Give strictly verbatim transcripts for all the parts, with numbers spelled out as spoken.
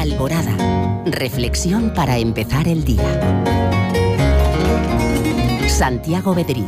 Alborada. Reflexión para empezar el día. Santiago Bedrí.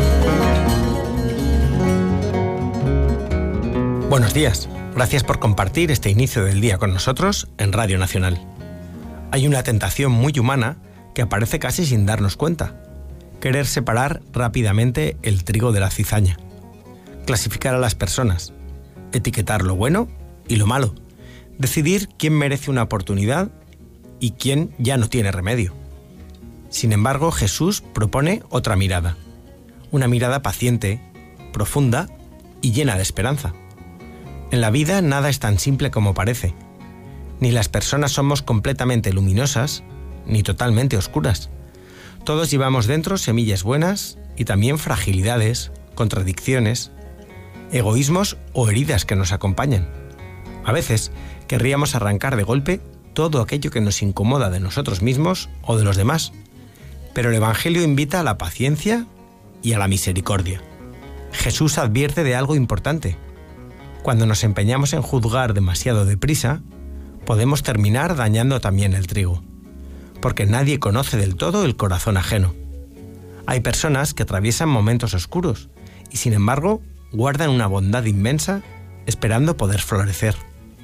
Buenos días. Gracias por compartir este inicio del día con nosotros en Radio Nacional. Hay una tentación muy humana que aparece casi sin darnos cuenta. Querer separar rápidamente el trigo de la cizaña. Clasificar a las personas. Etiquetar lo bueno y lo malo. Decidir quién merece una oportunidad y quién ya no tiene remedio. Sin embargo, Jesús propone otra mirada. Una mirada paciente, profunda y llena de esperanza. En la vida nada es tan simple como parece. Ni las personas somos completamente luminosas, ni totalmente oscuras. Todos llevamos dentro semillas buenas y también fragilidades, contradicciones, egoísmos o heridas que nos acompañan. A veces querríamos arrancar de golpe todo aquello que nos incomoda de nosotros mismos o de los demás. Pero el Evangelio invita a la paciencia y a la misericordia. Jesús advierte de algo importante. Cuando nos empeñamos en juzgar demasiado deprisa, podemos terminar dañando también el trigo, porque nadie conoce del todo el corazón ajeno. Hay personas que atraviesan momentos oscuros y, sin embargo, guardan una bondad inmensa esperando poder florecer.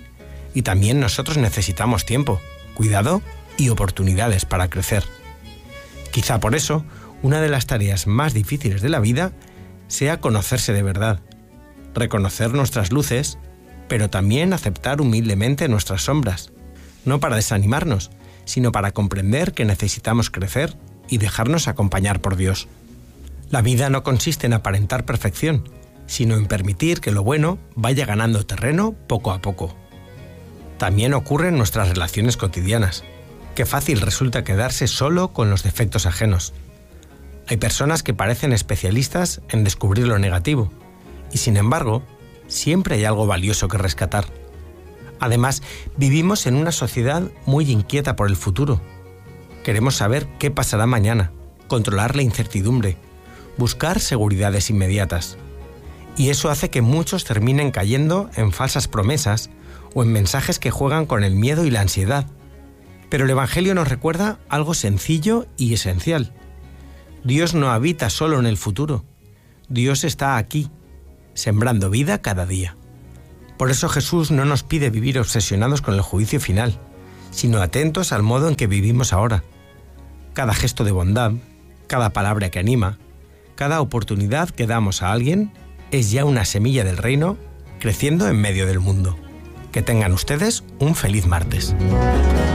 Y también nosotros necesitamos tiempo, cuidado y oportunidades para crecer. Quizá por eso, una de las tareas más difíciles de la vida sea conocerse de verdad, reconocer nuestras luces, pero también aceptar humildemente nuestras sombras, no para desanimarnos, sino para comprender que necesitamos crecer y dejarnos acompañar por Dios. La vida no consiste en aparentar perfección, sino en permitir que lo bueno vaya ganando terreno poco a poco. También ocurre en nuestras relaciones cotidianas. Qué fácil resulta quedarse solo con los defectos ajenos. Hay personas que parecen especialistas en descubrir lo negativo, y sin embargo, siempre hay algo valioso que rescatar. Además, vivimos en una sociedad muy inquieta por el futuro. Queremos saber qué pasará mañana, controlar la incertidumbre, buscar seguridades inmediatas. Y eso hace que muchos terminen cayendo en falsas promesas o en mensajes que juegan con el miedo y la ansiedad. Pero el Evangelio nos recuerda algo sencillo y esencial. Dios no habita solo en el futuro. Dios está aquí, sembrando vida cada día. Por eso Jesús no nos pide vivir obsesionados con el juicio final, sino atentos al modo en que vivimos ahora. Cada gesto de bondad, cada palabra que anima, cada oportunidad que damos a alguien es ya una semilla del reino creciendo en medio del mundo. Que tengan ustedes un feliz martes.